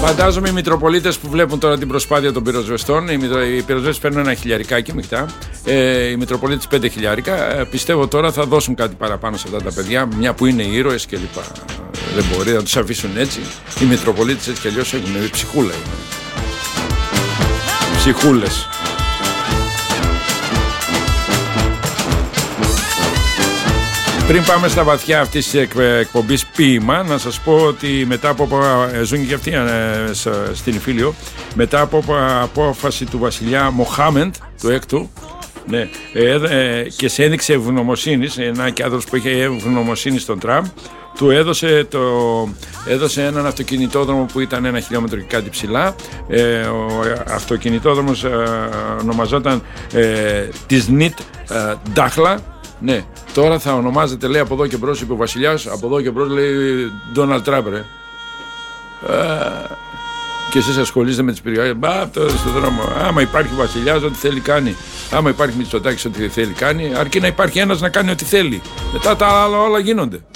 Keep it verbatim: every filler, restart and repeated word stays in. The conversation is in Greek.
Φαντάζομαι οι Μητροπολίτες που βλέπουν τώρα την προσπάθεια των πυροσβεστών, οι, μητρο... οι πυροσβέστες παίρνουν ένα χιλιαρικάκι μεικτά, ε, οι Μητροπολίτες πέντε χιλιάρικα. Ε, πιστεύω τώρα θα δώσουν κάτι παραπάνω σε αυτά τα παιδιά, μια που είναι ήρωες κλπ. Δεν μπορεί να τους αφήσουν έτσι. Οι Μητροπολίτες έτσι κι αλλιώς έχουν ψυχούλα. Είναι. Ψυχούλες. Πριν πάμε στα βαθιά αυτής της εκπομπής ποίημα, να σας πω ότι μετά από ζουν και αυτοί στην Ιφίλιο, μετά από απόφαση του βασιλιά Μοχάμεντ, του έκτου, ναι, και σε ένδειξη ευγνωμοσύνης, ένα και άνθρωπος που είχε ευγνωμοσύνη στον Τραμπ, του έδωσε, το, έδωσε έναν αυτοκινητόδρομο που ήταν ένα χιλιόμετρο και κάτι ψηλά. Ε, ο αυτοκινητόδρομος ε, ονομαζόταν ε, της Νιτ ε, Ντάχλα. Ναι, τώρα θα ονομάζεται, λέει, από εδώ και μπρος, είπε ο βασιλιάς, από εδώ και μπρος, λέει, Ντόναλντ Τραμπ, ρε. Ε, και εσείς ασχολείστε με τις περιοχές. Μπα, τώρα στον δρόμο. Άμα υπάρχει ο βασιλιάς, ό,τι θέλει κάνει. Άμα υπάρχει Μητσοτάκης, ό,τι θέλει κάνει. Αρκεί να υπάρχει ένας να κάνει ό,τι θέλει. Μετά τα άλλα όλα γίνονται.